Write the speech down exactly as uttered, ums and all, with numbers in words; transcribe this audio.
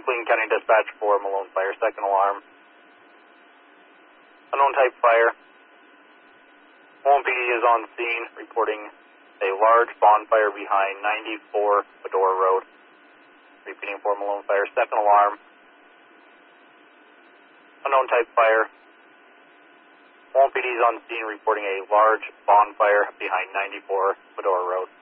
Lincoln County Dispatch for Malone Fire, second alarm. Unknown type fire. Malone P D is on scene, reporting a large bonfire behind ninety-four Medora Road. Repeating for Malone Fire, second alarm. Unknown type fire. Malone P D is on scene, reporting a large bonfire behind ninety-four Medora Road.